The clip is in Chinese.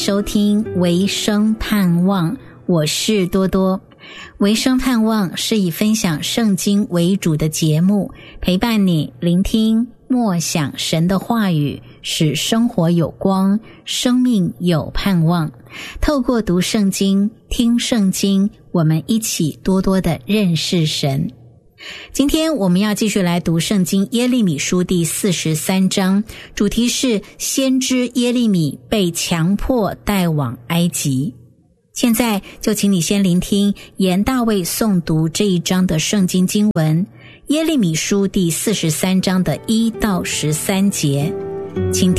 收听维生盼望，我是多多。维生盼望是以分享圣经为主的节目，陪伴你聆听默想神的话语，使生活有光，生命有盼望。透过读圣经、听圣经，我们一起多多的认识神。今天我们要继续来读圣经耶利米书第43章，主题是先知耶利米被强迫带往埃及。现在就请你先聆听严大卫诵读这一章的圣经经文，耶利米书第43章的1到13节，请听。